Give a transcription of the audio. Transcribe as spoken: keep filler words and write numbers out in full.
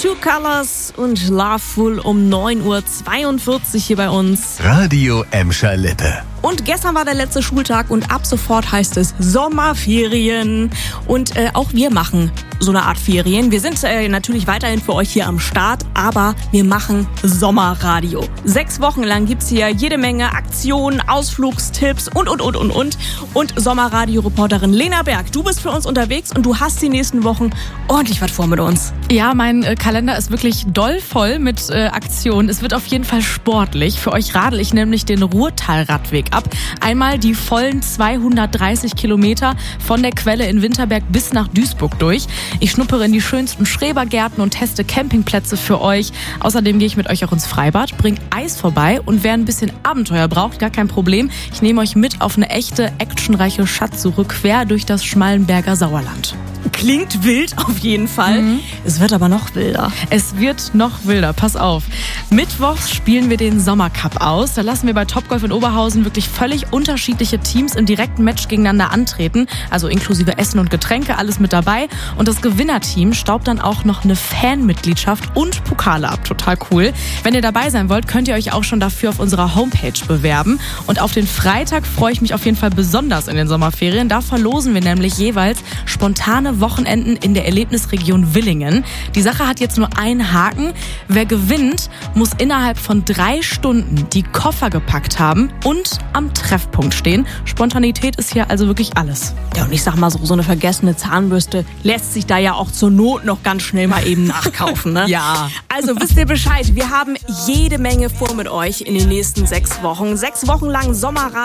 Two Colors und Loveful um neun Uhr zweiundvierzig hier bei uns. Radio Emscher Lippe. Und gestern war der letzte Schultag und ab sofort heißt es Sommerferien. Und äh, auch wir machen so eine Art Ferien. Wir sind äh, natürlich weiterhin für euch hier am Start, aber wir machen Sommerradio. Sechs Wochen lang gibt's hier jede Menge Aktionen, Ausflugstipps und, und, und, und, und. Und Sommerradio-Reporterin Lena Berg, du bist für uns unterwegs und du hast die nächsten Wochen ordentlich was vor mit uns. Ja, mein äh, Kalender ist wirklich doll voll mit äh, Aktionen. Es wird auf jeden Fall sportlich. Für euch radel ich nämlich den Ruhrtal-Radweg ab. Einmal die vollen zweihundertdreißig Kilometer von der Quelle in Winterberg bis nach Duisburg durch. Ich schnuppere in die schönsten Schrebergärten und teste Campingplätze für euch. Außerdem gehe ich mit euch auch ins Freibad, bringe Eis vorbei und wer ein bisschen Abenteuer braucht, gar kein Problem. Ich nehme euch mit auf eine echte, actionreiche Schatzsuche quer durch das Schmallenberger Sauerland. Klingt wild auf jeden Fall. Mhm. Es wird aber noch wilder. Es wird noch wilder, pass auf. Mittwochs spielen wir den Sommercup aus. Da lassen wir bei Topgolf in Oberhausen wirklich völlig unterschiedliche Teams im direkten Match gegeneinander antreten. Also inklusive Essen und Getränke, alles mit dabei. Und das Gewinnerteam staubt dann auch noch eine Fanmitgliedschaft und Pokale ab. Total cool. Wenn ihr dabei sein wollt, könnt ihr euch auch schon dafür auf unserer Homepage bewerben. Und auf den Freitag freue ich mich auf jeden Fall besonders in den Sommerferien. Da verlosen wir nämlich jeweils spontane Wochenenden in der Erlebnisregion Villingen. Die Sache hat jetzt nur einen Haken. Wer gewinnt, muss innerhalb von drei Stunden die Koffer gepackt haben und am Treffpunkt stehen. Spontanität ist hier also wirklich alles. Ja, und ich sag mal so, so eine vergessene Zahnbürste lässt sich da ja auch zur Not noch ganz schnell mal eben nachkaufen, ne? Ja. Also wisst ihr Bescheid, wir haben jede Menge vor mit euch in den nächsten sechs Wochen. Sechs Wochen lang Sommerradio.